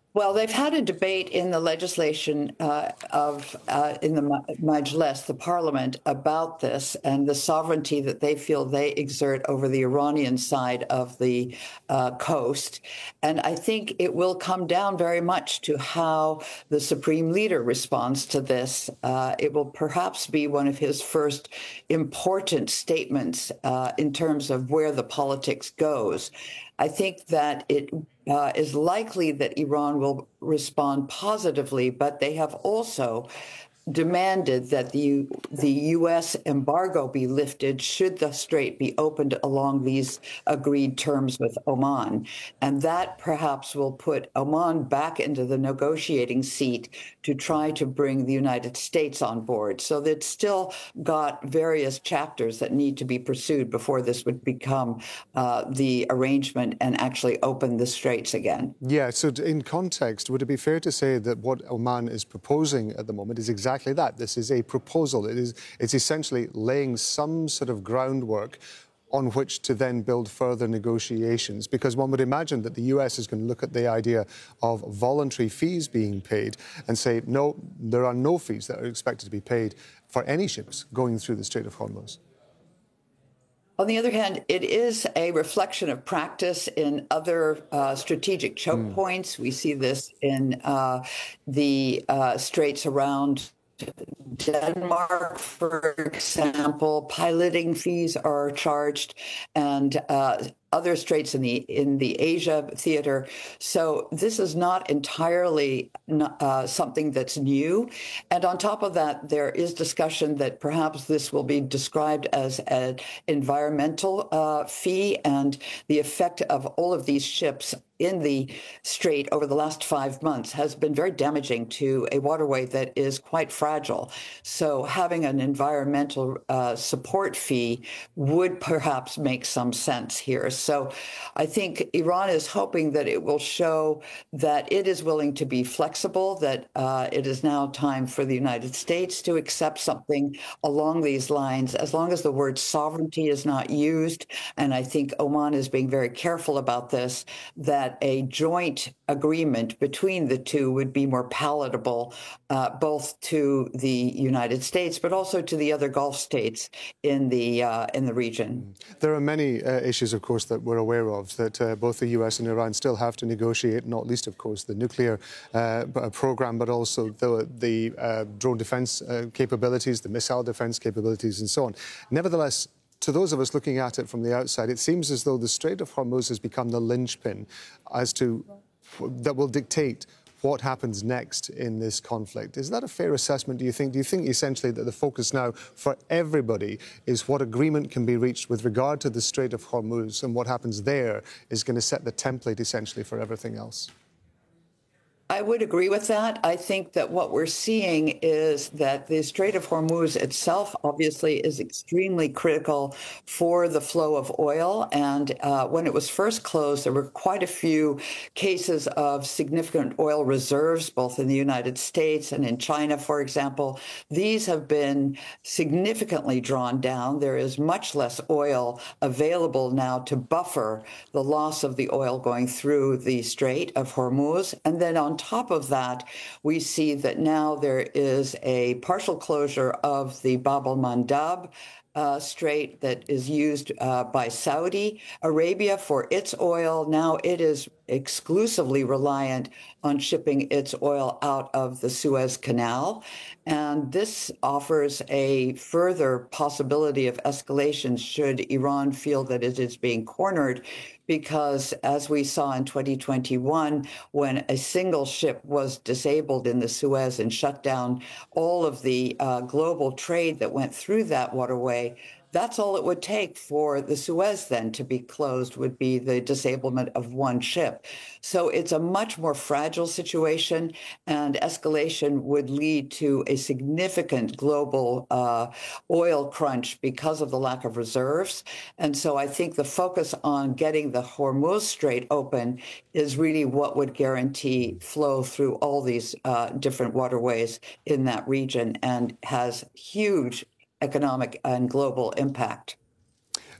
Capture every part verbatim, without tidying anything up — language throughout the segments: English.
Well, they've had a debate in the legislation uh, of uh, in the Majlis, the parliament, about this and the sovereignty that they feel they exert over the Iranian side of the uh, coast. And I think it will come down very much to how the supreme leader responds to this. Uh, it will perhaps be one of his first important statements uh, in terms of where the politics goes. I think that it uh, is likely that Iran will respond positively, but they have also demanded that the the U S embargo be lifted should the strait be opened along these agreed terms with Oman. And that perhaps will put Oman back into the negotiating seat to try to bring the United States on board. So it's still got various chapters that need to be pursued before this would become uh, the arrangement and actually open the straits again. Yeah, so in context, would it be fair to say that what Oman is proposing at the moment is exactly that? This is a proposal. It is, it's essentially laying some sort of groundwork on which to then build further negotiations, because one would imagine that the U S is going to look at the idea of voluntary fees being paid and say, no, there are no fees that are expected to be paid for any ships going through the Strait of Hormuz. On the other hand, it is a reflection of practice in other uh, strategic choke mm. points. We see this in uh, the uh, straits around Denmark, for example. Piloting fees are charged, and uh, other straits in the in the Asia theater. So this is not entirely uh, something that's new. And on top of that, there is discussion that perhaps this will be described as an environmental uh, fee, and the effect of all of these ships in the strait over the last five months has been very damaging to a waterway that is quite fragile. So having an environmental uh, support fee would perhaps make some sense here. So I think Iran is hoping that it will show that it is willing to be flexible, that uh, it is now time for the United States to accept something along these lines, as long as the word sovereignty is not used. And I think Oman is being very careful about this, that a joint agreement between the two would be more palatable, uh, both to the United States, but also to the other Gulf states in the uh, in the region. There are many uh, issues, of course, that we're aware of that uh, both the U S and Iran still have to negotiate, not least, of course, the nuclear uh, program, but also the, the uh, drone defense uh, capabilities, the missile defense capabilities, and so on. Nevertheless, to those of us looking at it from the outside, it seems as though the Strait of Hormuz has become the linchpin as to that will dictate what happens next in this conflict. Is that a fair assessment, do you think? Do you think essentially that the focus now for everybody is what agreement can be reached with regard to the Strait of Hormuz, and what happens there is going to set the template essentially for everything else? I would agree with that. I think that what we're seeing is that the Strait of Hormuz itself obviously is extremely critical for the flow of oil. And uh, when it was first closed, there were quite a few cases of significant oil reserves, both in the United States and in China, for example. These have been significantly drawn down. There is much less oil available now to buffer the loss of the oil going through the Strait of Hormuz. And then on top of that, we see that now there is a partial closure of the Bab el-Mandab uh, Strait that is used uh, by Saudi Arabia for its oil. Now it is exclusively reliant on shipping its oil out of the Suez Canal. And this offers a further possibility of escalation should Iran feel that it is being cornered, because as we saw in twenty twenty-one, when a single ship was disabled in the Suez and shut down all of the uh, global trade that went through that waterway, that's all it would take for the Suez then to be closed, would be the disablement of one ship. So it's a much more fragile situation, and escalation would lead to a significant global uh, oil crunch because of the lack of reserves. And so I think the focus on getting the Hormuz Strait open is really what would guarantee flow through all these uh, different waterways in that region, and has huge economic and global impact.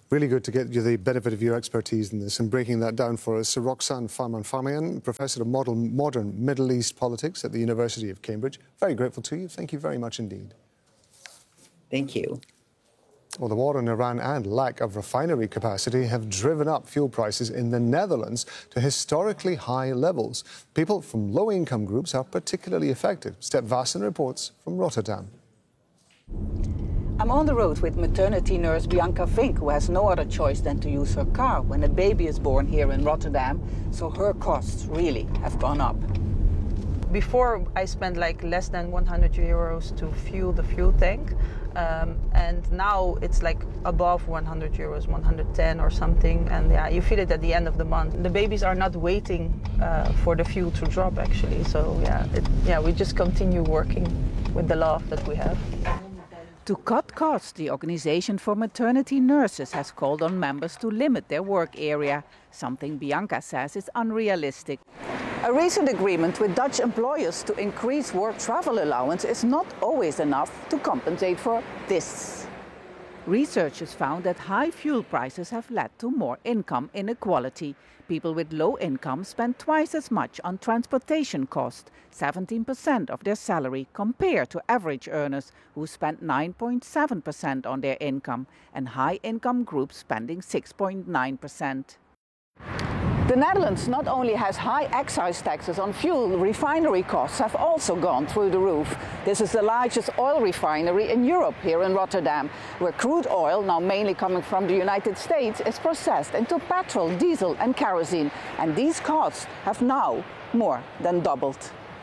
Really good to get you the benefit of your expertise in this and breaking that down for us. So Roxanne Farman-Farmian, Professor of Model, Modern Middle East Politics at the University of Cambridge. Very grateful to you. Thank you very much indeed. Thank you. Well, the war in Iran and lack of refinery capacity have driven up fuel prices in the Netherlands to historically high levels. People from low-income groups are particularly affected. Step Vassen reports from Rotterdam. I'm on the road with maternity nurse Bianca Vink, who has no other choice than to use her car when a baby is born here in Rotterdam, so her costs really have gone up. Before, I spent like less than one hundred euros to fuel the fuel tank, um, and now it's like above one hundred euros, one hundred ten or something, and yeah, you feel it at the end of the month. The babies are not waiting uh, for the fuel to drop, actually, so yeah, it, yeah, we just continue working with the love that we have. To cut costs, the Organisation for Maternity Nurses has called on members to limit their work area, something Bianca says is unrealistic. A recent agreement with Dutch employers to increase work travel allowance is not always enough to compensate for this. Researchers found that high fuel prices have led to more income inequality. People with low income spend twice as much on transportation costs, seventeen percent of their salary, compared to average earners who spend nine point seven percent on their income, and high income groups spending six point nine percent. The Netherlands not only has high excise taxes on fuel, refinery costs have also gone through the roof. This is the largest oil refinery in Europe, here in Rotterdam, where crude oil, now mainly coming from the United States, is processed into petrol, diesel and kerosene. And these costs have now more than doubled.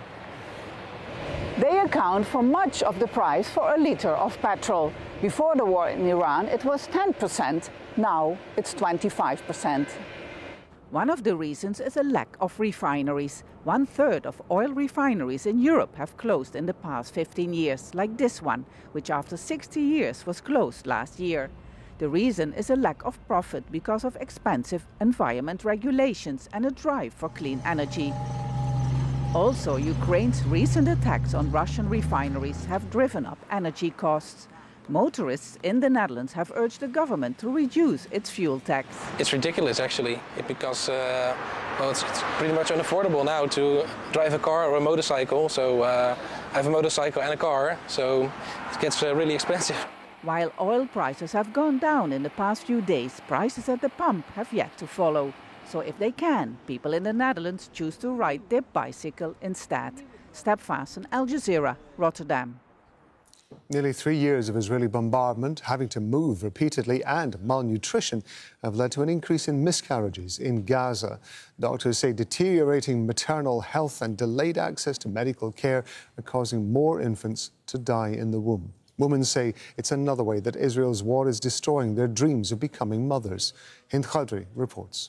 They account for much of the price for a litre of petrol. Before the war in Iran, it was ten percent. Now it's twenty-five percent. One of the reasons is a lack of refineries. One third of oil refineries in Europe have closed in the past fifteen years, like this one, which after sixty years was closed last year. The reason is a lack of profit because of expensive environment regulations and a drive for clean energy. Also, Ukraine's recent attacks on Russian refineries have driven up energy costs. Motorists in the Netherlands have urged the government to reduce its fuel tax. It's ridiculous, actually, because uh, well, it's, it's pretty much unaffordable now to drive a car or a motorcycle. So uh, I have a motorcycle and a car, so it gets uh, really expensive. While oil prices have gone down in the past few days, prices at the pump have yet to follow. So if they can, people in the Netherlands choose to ride their bicycle instead. Step Vassen, Al Jazeera, Rotterdam. Nearly three years of Israeli bombardment, having to move repeatedly, and malnutrition have led to an increase in miscarriages in Gaza. Doctors say deteriorating maternal health and delayed access to medical care are causing more infants to die in the womb. Women say it's another way that Israel's war is destroying their dreams of becoming mothers. Hind Khadri reports.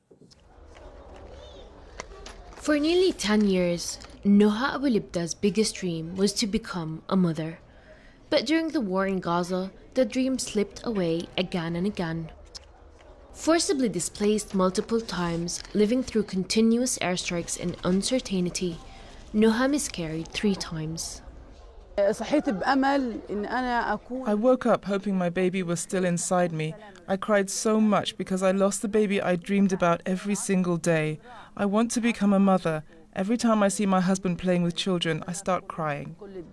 For nearly ten years, Noha Abu-Libda's biggest dream was to become a mother. But during the war in Gaza, the dream slipped away again and again. Forcibly displaced multiple times, living through continuous airstrikes and uncertainty, Noha miscarried three times. I woke up hoping my baby was still inside me. I cried so much because I lost the baby I dreamed about every single day. I want to become a mother. Every time I see my husband playing with children, I start crying.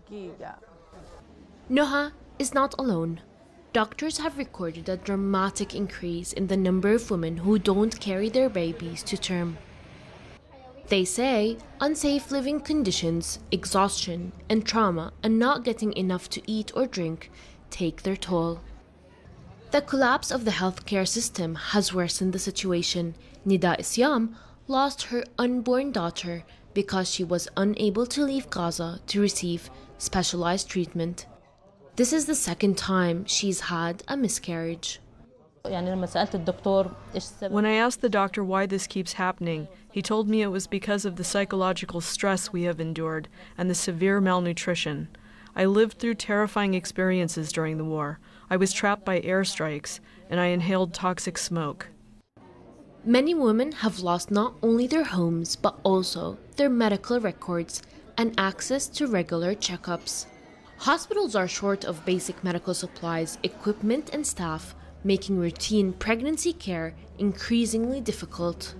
Noha is not alone. Doctors have recorded a dramatic increase in the number of women who don't carry their babies to term. They say unsafe living conditions, exhaustion, and trauma, and not getting enough to eat or drink take their toll. The collapse of the healthcare system has worsened the situation. Nida Isyam lost her unborn daughter because she was unable to leave Gaza to receive specialized treatment. This is the second time she's had a miscarriage. When I asked the doctor why this keeps happening, he told me it was because of the psychological stress we have endured and the severe malnutrition. I lived through terrifying experiences during the war. I was trapped by airstrikes, and I inhaled toxic smoke. Many women have lost not only their homes, but also their medical records and access to regular checkups. Hospitals are short of basic medical supplies, equipment, and staff, making routine pregnancy care increasingly difficult.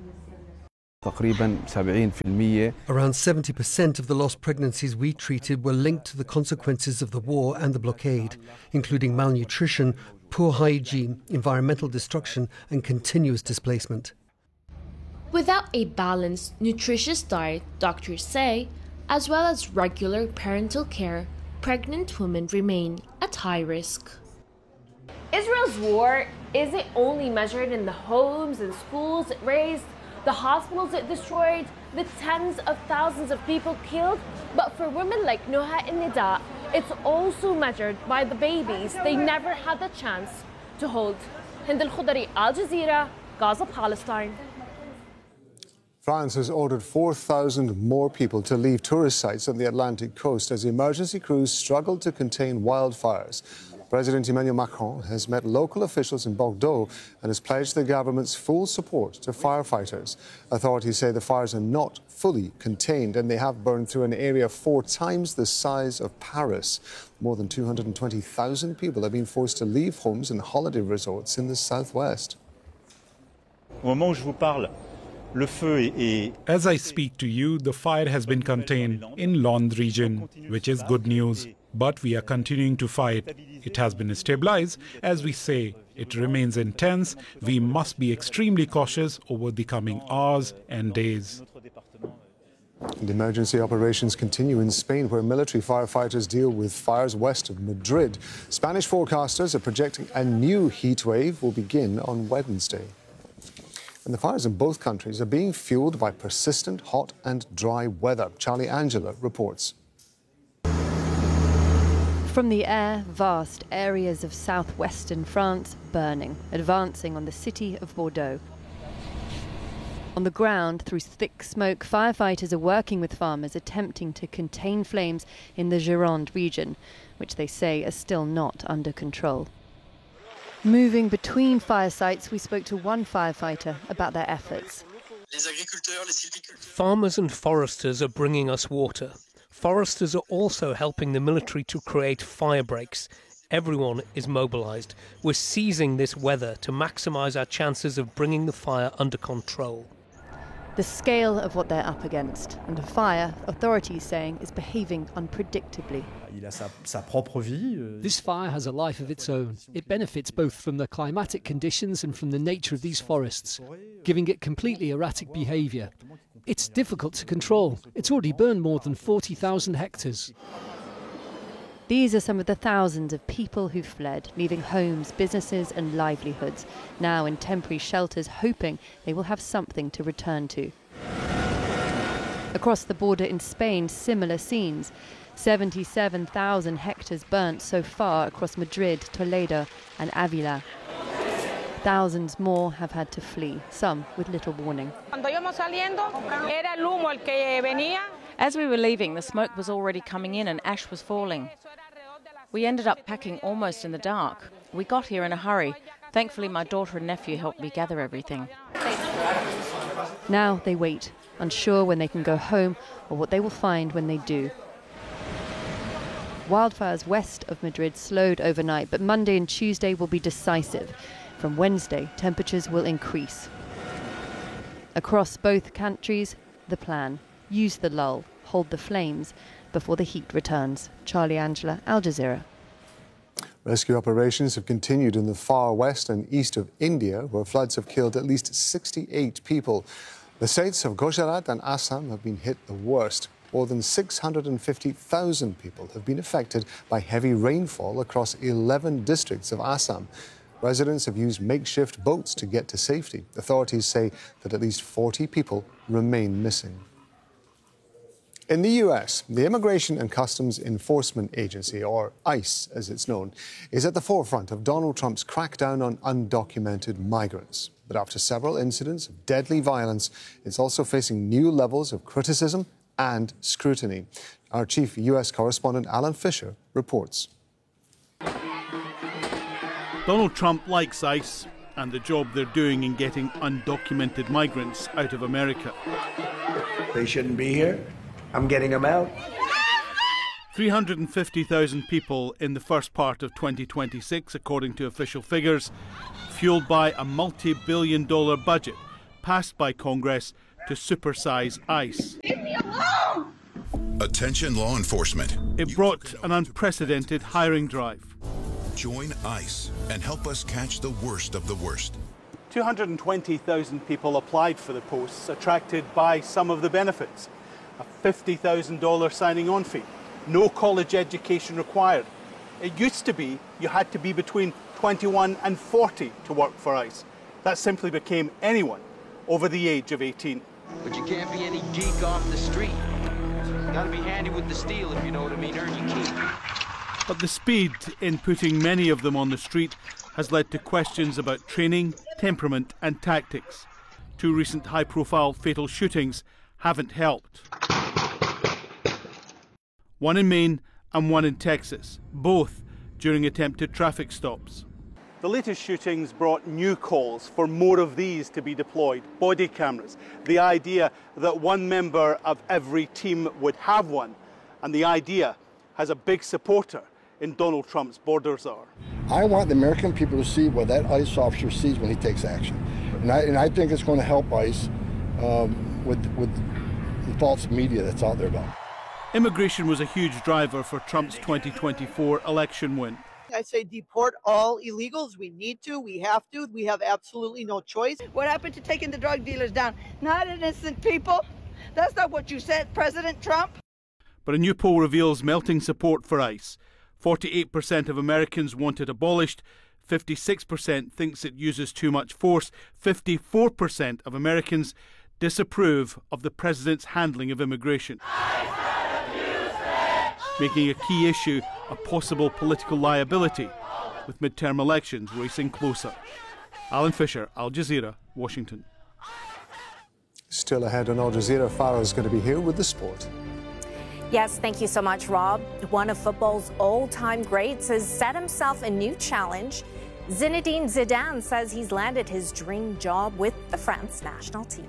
Around seventy percent of the lost pregnancies we treated were linked to the consequences of the war and the blockade, including malnutrition, poor hygiene, environmental destruction, and continuous displacement. Without a balanced, nutritious diet, doctors say, as well as regular parental care, pregnant women remain at high risk. Israel's war isn't only measured in the homes and schools it razed, the hospitals it destroyed, the tens of thousands of people killed, but for women like Noha and Nida, it's also measured by the babies they never had the chance to hold. Hind Al-Khudari, Al Jazeera, Gaza, Palestine. France has ordered four thousand more people to leave tourist sites on the Atlantic coast as emergency crews struggle to contain wildfires. President Emmanuel Macron has met local officials in Bordeaux and has pledged the government's full support to firefighters. Authorities say the fires are not fully contained and they have burned through an area four times the size of Paris. More than two hundred twenty thousand people have been forced to leave homes and holiday resorts in the southwest. As I speak to you, the fire has been contained in Landes region, which is good news. But we are continuing to fight. It has been stabilized. As we say, it remains intense. We must be extremely cautious over the coming hours and days. And emergency operations continue in Spain, where military firefighters deal with fires west of Madrid. Spanish forecasters are projecting a new heat wave will begin on Wednesday. And the fires in both countries are being fueled by persistent hot and dry weather. Charlie Angela reports. From the air, vast areas of southwestern France burning, advancing on the city of Bordeaux. On the ground, through thick smoke, firefighters are working with farmers attempting to contain flames in the Gironde region, which they say are still not under control. Moving between fire sites, we spoke to one firefighter about their efforts. Farmers and foresters are bringing us water. Foresters are also helping the military to create fire breaks. Everyone is mobilised. We're seizing this weather to maximise our chances of bringing the fire under control. The scale of what they're up against, and the fire, authorities saying, is behaving unpredictably. This fire has a life of its own. It benefits both from the climatic conditions and from the nature of these forests, giving it completely erratic behaviour. It's difficult to control. It's already burned more than forty thousand hectares. These are some of the thousands of people who fled, leaving homes, businesses and livelihoods, now in temporary shelters, hoping they will have something to return to. Across the border in Spain, similar scenes. seventy-seven thousand hectares burnt so far across Madrid, Toledo and Avila. Thousands more have had to flee, some with little warning. As we were leaving, the smoke was already coming in and ash was falling. We ended up packing almost in the dark. We got here in a hurry. Thankfully, my daughter and nephew helped me gather everything. Now they wait, unsure when they can go home or what they will find when they do. Wildfires west of Madrid slowed overnight, but Monday and Tuesday will be decisive. From Wednesday, temperatures will increase. Across both countries, the plan: use the lull, hold the flames before the heat returns. Charlie Angela, Al Jazeera. Rescue operations have continued in the far west and east of India, where floods have killed at least sixty-eight people. The states of Gujarat and Assam have been hit the worst. More than six hundred fifty thousand people have been affected by heavy rainfall across eleven districts of Assam. Residents have used makeshift boats to get to safety. Authorities say that at least forty people remain missing. In the U S, the Immigration and Customs Enforcement Agency, or ICE as it's known, is at the forefront of Donald Trump's crackdown on undocumented migrants. But after several incidents of deadly violence, it's also facing new levels of criticism and scrutiny. Our chief U S correspondent, Alan Fisher, reports. Donald Trump likes ICE and the job they're doing in getting undocumented migrants out of America. They shouldn't be here. I'm getting them out. three hundred fifty thousand people in the first part of twenty twenty-six, according to official figures, fueled by a multi-billion dollar budget passed by Congress to supersize ICE. Leave me alone! Attention law enforcement. It brought an unprecedented hiring drive. Join ICE and help us catch the worst of the worst. two hundred twenty thousand people applied for the posts, attracted by some of the benefits. A fifty thousand dollars signing on fee, no college education required. It used to be you had to be between twenty-one and forty to work for ICE. That simply became anyone over the age of eighteen. But you can't be any geek off the street. You gotta be handy with the steel, if you know what I mean, earn your keep. But the speed in putting many of them on the street has led to questions about training, temperament and tactics. Two recent high-profile fatal shootings haven't helped. One in Maine and one in Texas, both during attempted traffic stops. The latest shootings brought new calls for more of these to be deployed, body cameras, the idea that one member of every team would have one, and the idea has a big supporter in Donald Trump's border czar. I want the American people to see what that ICE officer sees when he takes action. And I, and I think it's going to help ICE um, with, with the false media that's out there about it. Immigration was a huge driver for Trump's twenty twenty-four election win. I say deport all illegals. We need to. We have to. We have absolutely no choice. What happened to taking the drug dealers down? Not innocent people. That's not what you said, President Trump. But a new poll reveals melting support for ICE. forty-eight percent of Americans want it abolished. fifty-six percent thinks it uses too much force. fifty-four percent of Americans disapprove of the president's handling of immigration, making a key issue a possible political liability, with midterm elections racing closer. Alan Fisher, Al Jazeera, Washington. Still ahead on Al Jazeera, Farah's going to be here with the sport. Yes, thank you so much, Rob. One of football's all-time greats has set himself a new challenge. Zinedine Zidane says he's landed his dream job with the France national team.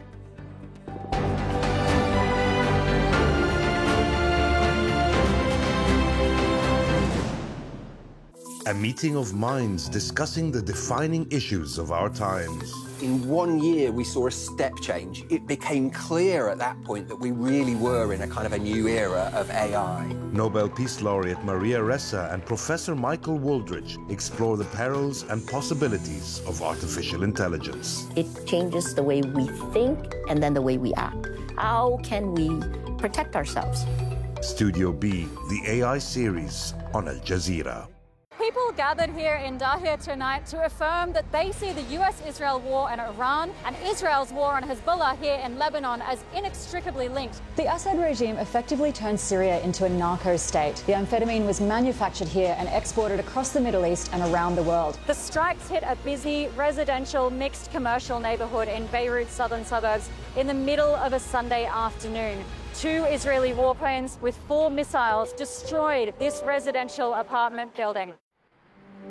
A meeting of minds discussing the defining issues of our times. In one year, we saw a step change. It became clear at that point that we really were in a kind of a new era of A I. Nobel Peace Laureate Maria Ressa and Professor Michael Wooldridge explore the perils and possibilities of artificial intelligence. It changes the way we think and then the way we act. How can we protect ourselves? Studio B, the A I series on Al Jazeera. People gathered here in Dahir tonight to affirm that they see the U S Israel war in Iran and Israel's war on Hezbollah here in Lebanon as inextricably linked. The Assad regime effectively turned Syria into a narco state. The amphetamine was manufactured here and exported across the Middle East and around the world. The strikes hit a busy residential mixed commercial neighborhood in Beirut's southern suburbs in the middle of a Sunday afternoon. Two Israeli warplanes with four missiles destroyed this residential apartment building.